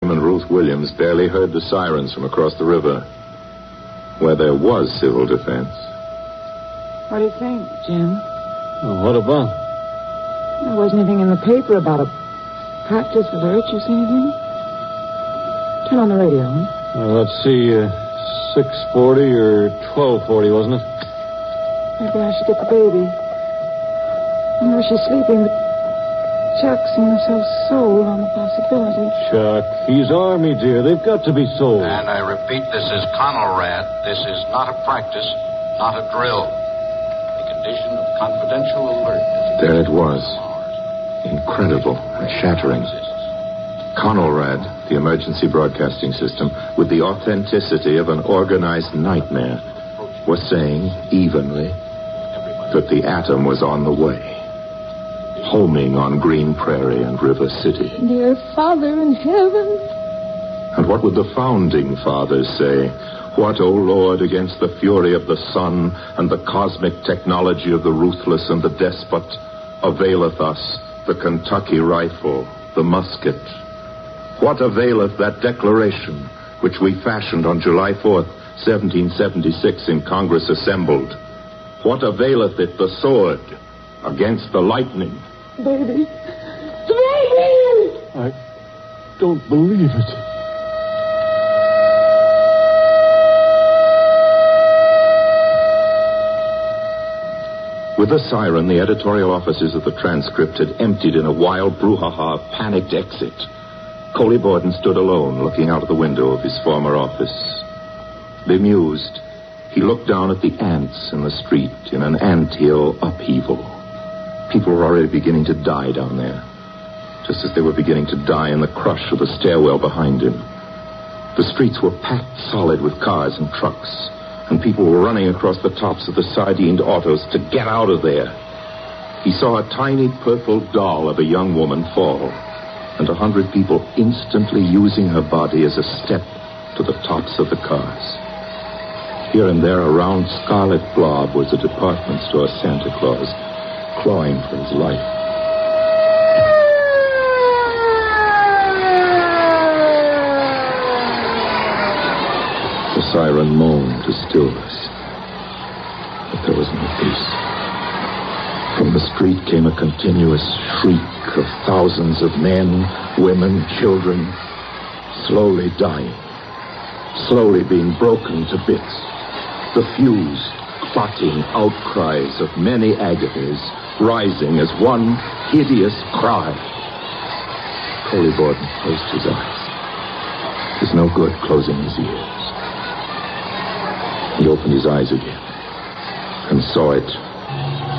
Jim and Ruth Williams barely heard the sirens from across the river, where there was civil defense. What do you think, Jim? Well, what about? There wasn't anything in the paper about a practice alert. You see anything? Turn on the radio. Well, let's see, 6:40 or 12:40, wasn't it? Maybe I should get the baby. I know she's sleeping, but Chuck seems so sold on the possibility. Chuck, he's Army, dear. They've got to be sold. And I repeat, this is Conelrad. This is not a practice, not a drill. The condition of confidential alert. There it was. Incredible and shattering. Conelrad, the emergency broadcasting system, with the authenticity of an organized nightmare, was saying evenly that the atom was on the way, homing on Green Prairie and River City. Dear Father in heaven. And what would the founding fathers say? What, O Lord, against the fury of the sun and the cosmic technology of the ruthless and the despot, availeth us the Kentucky rifle, the musket? What availeth that declaration which we fashioned on July 4th, 1776 in Congress assembled? What availeth it the sword against the lightning? Baby. Baby! I don't believe it. With a siren, the editorial offices of the Transcript had emptied in a wild brouhaha of panicked exit. Coley Borden stood alone, looking out of the window of his former office. Bemused, he looked down at the ants in the street in an anthill upheaval. People were already beginning to die down there, just as they were beginning to die in the crush of the stairwell behind him. The streets were packed solid with cars and trucks, and people were running across the tops of the sardined autos to get out of there. He saw a tiny purple doll of a young woman fall, and 100 people instantly using her body as a step to the tops of the cars. Here and there, a round scarlet blob was a department store Santa Claus, clawing for his life. The siren moaned to stillness, but there was no peace. From the street came a continuous shriek of thousands of men, women, children, slowly dying, slowly being broken to bits. The fused, clotting outcries of many agonies rising as one hideous cry. Coley Borden closed his eyes. There's no good closing his ears. He opened his eyes again and saw it